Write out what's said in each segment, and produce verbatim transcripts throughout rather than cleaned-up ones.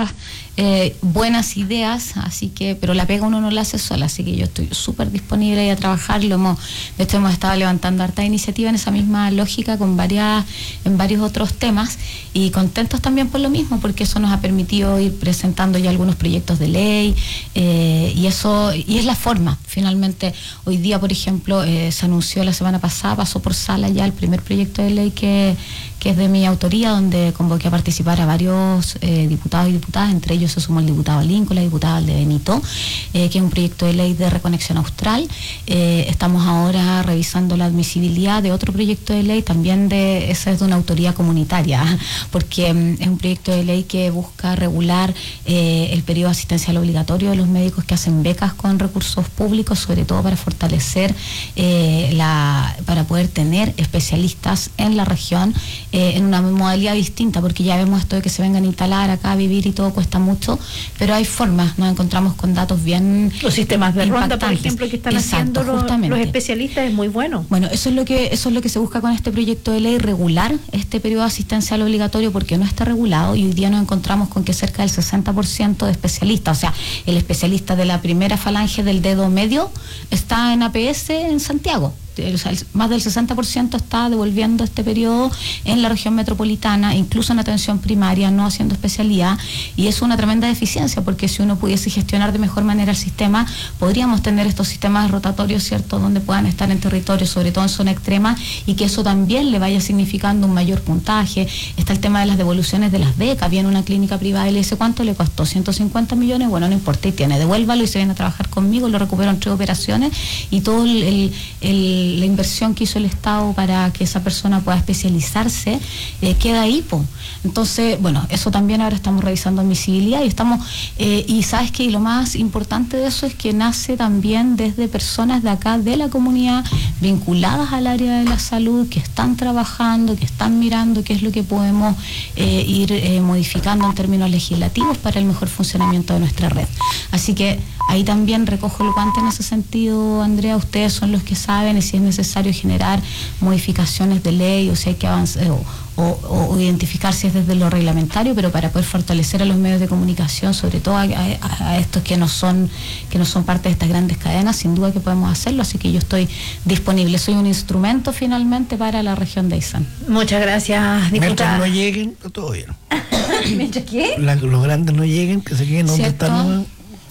muchas eh, buenas ideas, así que, pero la pega uno no la hace sola, así que yo estoy súper disponible ahí a trabajar. Lo hemos, de hecho hemos estado levantando harta iniciativa en esa misma lógica con varias, en varios otros temas, y contentos también por lo mismo, porque eso nos ha permitido ir presentando ya algunos proyectos de ley, eh, y eso, y es la forma, finalmente. Hoy día, por ejemplo, eh, se anunció la semana pasada, pasó por sala ya el primer proyecto de ley que, que es de mi autoría, donde convoqué a participar a varios eh, diputados y diputadas, entre ellos se sumó el diputado Lincoln, la diputada de Benito, eh, que es un proyecto de ley de reconexión austral. Eh, estamos ahora revisando la admisibilidad de otro proyecto de ley, también de, esa es de una autoría comunitaria, porque um, es un proyecto de ley que busca regular eh, el periodo asistencial obligatorio de los médicos que hacen becas con recursos públicos, sobre todo para fortalecer, eh, la, para poder tener especialistas en la región, eh, en una modalidad distinta, porque ya vemos esto de que se vengan a instalar acá, a vivir y todo cuesta mucho, pero hay formas, nos encontramos con datos bien los sistemas de ronda, por impactantes. ejemplo, que están Exacto, haciendo los, los especialistas, es muy bueno. Bueno, eso es lo que eso es lo que se busca con este proyecto de ley, regular este periodo asistencial obligatorio, porque no está regulado, y hoy día nos encontramos con que cerca del sesenta por ciento de especialistas, o sea, el especialista de la primera falange del dedo medio está en A P S en Santiago. O sea, más del sesenta por ciento está devolviendo este periodo en la región metropolitana, incluso en atención primaria, no haciendo especialidad, y es una tremenda deficiencia, porque si uno pudiese gestionar de mejor manera el sistema, podríamos tener estos sistemas rotatorios, ¿cierto?, donde puedan estar en territorio, sobre todo en zona extrema, y que eso también le vaya significando un mayor puntaje. Está el tema de las devoluciones de las becas. Viene una clínica privada y le dice, ¿cuánto le costó? ciento cincuenta millones, bueno, no importa, y tiene, devuélvalo y se viene a trabajar conmigo, lo recupero en tres operaciones, y todo el, el, el la inversión que hizo el Estado para que esa persona pueda especializarse, eh, queda ahí, po. Entonces, bueno, eso también ahora estamos revisando admisibilidad y estamos, eh, y sabes que lo más importante de eso es que nace también desde personas de acá, de la comunidad, vinculadas al área de la salud, que están trabajando, que están mirando qué es lo que podemos eh, ir eh, modificando en términos legislativos para el mejor funcionamiento de nuestra red. Así que ahí también recojo el guante en ese sentido, Andrea. Ustedes son los que saben y si es necesario generar modificaciones de ley, o si hay que avanzar o, o, o identificar si es desde lo reglamentario, pero para poder fortalecer a los medios de comunicación, sobre todo a, a, a estos que no son que no son parte de estas grandes cadenas, sin duda que podemos hacerlo, así que yo estoy disponible. Soy un instrumento finalmente para la región de Aysén. Muchas gracias, diputada. Mientras no lleguen, todo bien. ¿Mientras qué? La, los grandes no lleguen, que se queden donde están.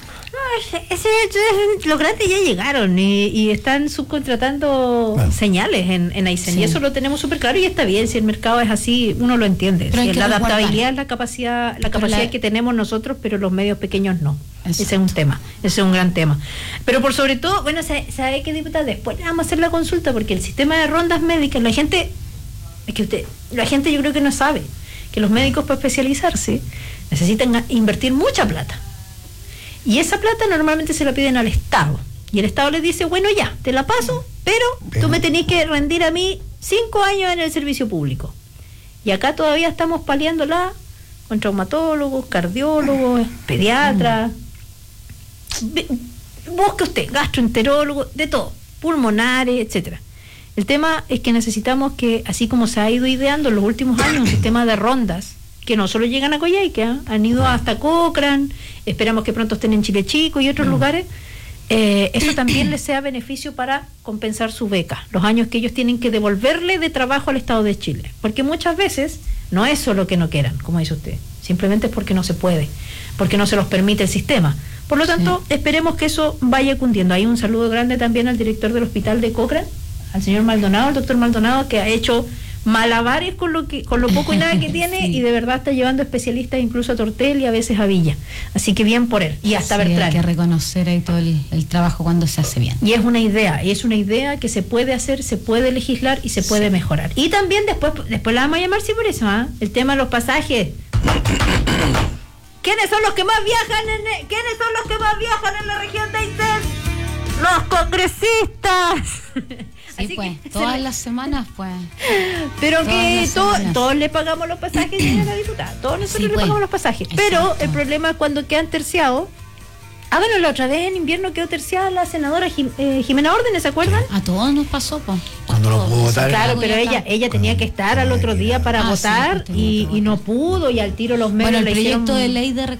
Ese, ese, los grandes ya llegaron y, y están subcontratando bueno. señales en, en Aysén, sí. Y eso lo tenemos súper claro y está bien, si el mercado es así, uno lo entiende. Si la adaptabilidad es la capacidad, la capacidad la... que tenemos nosotros, pero los medios pequeños no. Exacto. Ese es un tema, ese es un gran tema. Pero por sobre todo, bueno, ¿sabe, sabe qué, diputada? Después vamos a hacer la consulta, porque el sistema de rondas médicas, la gente, es que usted, la gente yo creo que no sabe que los médicos para especializarse necesitan invertir mucha plata. Y esa plata normalmente se la piden al Estado. Y el Estado les dice, bueno, ya, te la paso, pero tú me tenés que rendir a mí cinco años en el servicio público. Y acá todavía estamos paliándola con traumatólogos, cardiólogos, pediatras. Busque usted, gastroenterólogo, de todo, pulmonares, etcétera. El tema es que necesitamos que, así como se ha ido ideando en los últimos años un sistema de rondas, que no solo llegan a Coyhaique, ¿eh? Han ido hasta Cochrane, esperamos que pronto estén en Chile Chico y otros mm. lugares, eh, eso también les sea beneficio para compensar su beca, los años que ellos tienen que devolverle de trabajo al Estado de Chile, porque muchas veces no es solo que no quieran, como dice usted, simplemente es porque no se puede, porque no se los permite el sistema. Por lo tanto, sí. esperemos que eso vaya cundiendo. Hay un saludo grande también al director del hospital de Cochrane, al señor Maldonado, el doctor Maldonado, que ha hecho malabares con lo que con lo poco y nada que tiene, sí. Y de verdad está llevando especialistas incluso a Tortel y a veces a Villa, así que bien por él, y hasta sí, Bertrán. Hay que reconocer ahí todo el, el trabajo cuando se hace bien, y es una idea, y es una idea que se puede hacer, se puede legislar y se puede sí. mejorar, y también después después la vamos a llamar, sí, por eso, ¿eh? El tema de los pasajes. ¿Quiénes son los que más viajan en quiénes son los que más viajan en la región de Aysén? Los congresistas. Sí, así pues, todas se... las semanas, pues. Pero que to, todos le pagamos los pasajes, señora diputada. Todos nosotros sí, le pagamos pues. los pasajes. Exacto. Pero el problema es cuando quedan terciados. Ah, bueno, la otra vez en invierno quedó terciada la senadora Jim, eh, Jimena Órdenes, ¿se acuerdan? A todos nos pasó, pues. Cuando no pudo votar. Claro, pero ella ella tenía que estar al otro día para ah, votar sí, y, y no pudo, y al tiro los medios bueno, el le proyecto hicieron... de ley de